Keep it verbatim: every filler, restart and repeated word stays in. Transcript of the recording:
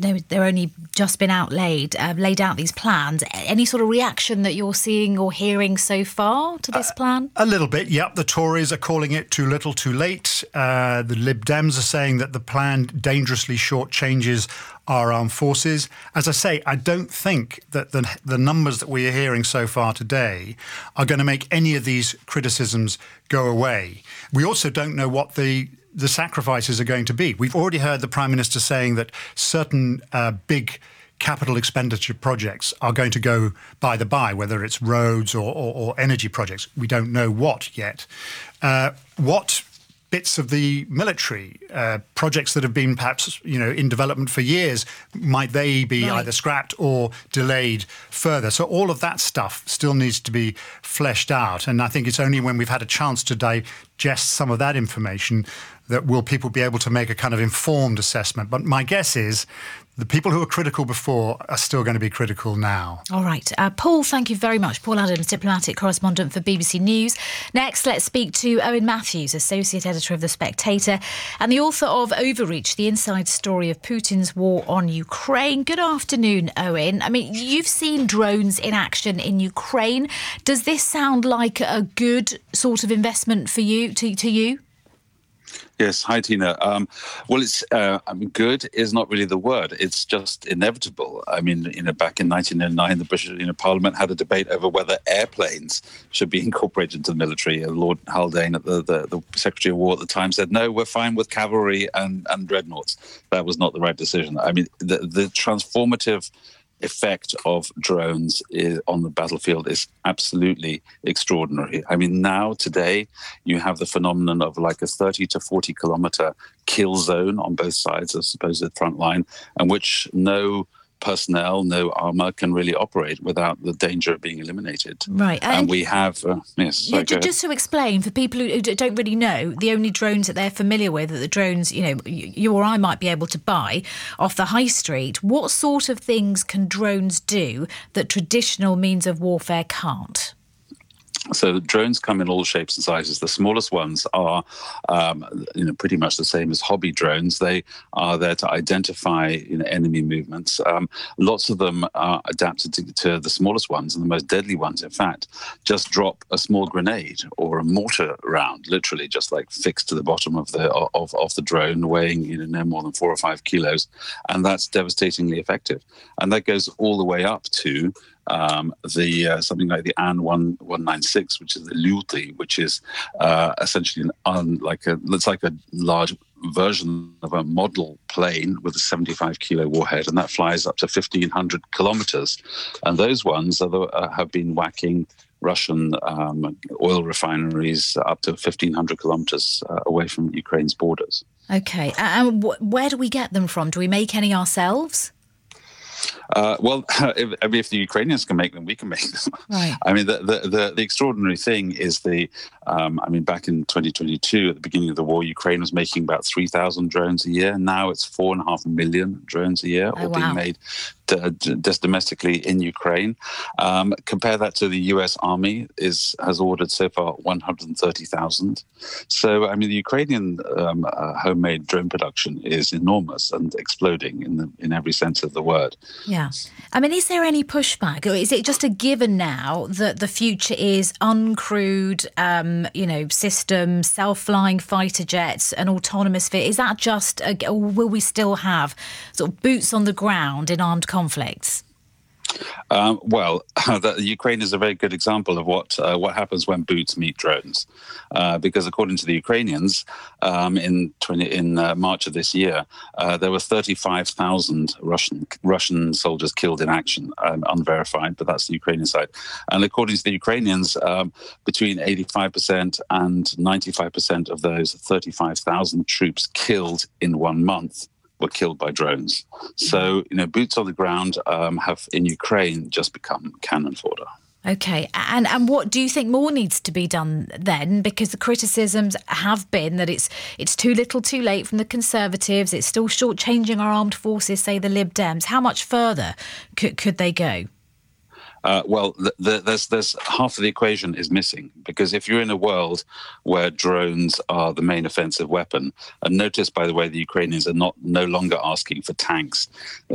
know they're only just been outlaid, uh, laid out these plans. Any sort of reaction that you're seeing or hearing so far to this uh, plan? A little bit, yep. The Tories are calling it too little, too late. Uh, the Lib Dems are saying that the plan dangerously shortchanges our armed forces. As I say, I don't think that the, the numbers that we are hearing so far today are going to make any of these criticisms go away. We also don't know what the the sacrifices are going to be. We've already heard the Prime Minister saying that certain uh, big capital expenditure projects are going to go by the by, whether it's roads or, or, or energy projects. We don't know what yet. Uh, what bits of the military uh, projects that have been perhaps, you know, in development for years, might they be right. either scrapped or delayed further? So all of that stuff still needs to be fleshed out. And I think it's only when we've had a chance to digest some of that information that will people be able to make a kind of informed assessment. But my guess is the people who were critical before are still going to be critical now. All right. Uh, Paul, thank you very much. Paul Adams, diplomatic correspondent for B B C News. Next, let's speak to Owen Matthews, associate editor of The Spectator and the author of Overreach, the inside story of Putin's war on Ukraine. Good afternoon, Owen. I mean, you've seen drones in action in Ukraine. Does this sound like a good sort of investment for you, to, to you? Yes, hi Tina. Um, well, it's uh, I mean, good is not really the word. It's just inevitable. I mean, you know, back in nineteen oh nine, the British you know, Parliament had a debate over whether airplanes should be incorporated into the military. Lord Haldane, the, the, the Secretary of War at the time, said, no, we're fine with cavalry and, and dreadnoughts. That was not the right decision. I mean, the, the transformative effect of drones is, on the battlefield is absolutely extraordinary. I mean, now, today, you have the phenomenon of like a thirty to forty kilometre kill zone on both sides of supposed front line, and which no personnel, no armour can really operate without the danger of being eliminated. Right. And, and we have... Uh, yes, yeah, sorry, just to explain, for people who don't really know, the only drones that they're familiar with are the drones, you know, you or I might be able to buy off the high street. What sort of things can drones do that traditional means of warfare can't? So drones come in all shapes and sizes. The smallest ones are, um, you know, pretty much the same as hobby drones. They are there to identify, you know, enemy movements. Um, lots of them are adapted to, to the smallest ones, and the most deadly ones, in fact, just drop a small grenade or a mortar round, literally just like fixed to the bottom of the of, of the drone, weighing, you know, no more than four or five kilos, and that's devastatingly effective. And that goes all the way up to Um, the uh, something like the A N one ninety-six, which is the Luti, which is uh, essentially an un, like a it's like a large version of a model plane with a seventy-five kilo warhead, and that flies up to fifteen hundred kilometers. And those ones are the, uh, have been whacking Russian um, oil refineries up to fifteen hundred kilometers uh, away from Ukraine's borders. Okay, and w- where do we get them from? Do we make any ourselves? Uh, well, if, if the Ukrainians can make them, we can make them. Right. I mean, the, the, the, the extraordinary thing is the, um, I mean, back in twenty twenty-two, at the beginning of the war, Ukraine was making about three thousand drones a year. Now it's four and a half million drones a year, oh, all wow. being made just domestically in Ukraine. Um, compare that to the U S Army is has ordered so far one hundred thirty thousand. So, I mean, the Ukrainian um, uh, homemade drone production is enormous and exploding in the, in every sense of the word. Yeah. I mean, is there any pushback? Or is it just a given now that the future is uncrewed, um, you know, systems, self-flying fighter jets and autonomous fit? Is that just, a, or will we still have sort of boots on the ground in armed conflicts? Um, well, the, Ukraine is a very good example of what uh, what happens when boots meet drones, uh, because according to the Ukrainians, um, in twenty, in uh, March of this year, uh, there were thirty-five thousand Russian Russian soldiers killed in action, um, unverified, but that's the Ukrainian side. And according to the Ukrainians, um, between eighty-five percent and ninety-five percent of those thirty-five thousand troops killed in one month were killed by drones. So, you know, boots on the ground um, have in Ukraine just become cannon fodder. Okay, and and what do you think more needs to be done then? Because the criticisms have been that it's it's too little too late from the Conservatives, it's still shortchanging our armed forces, say the Lib Dems. How much further could, could they go? Uh, well, the, the, there's there's half of the equation is missing, because if you're in a world where drones are the main offensive weapon, and notice, by the way, the Ukrainians are not no longer asking for tanks.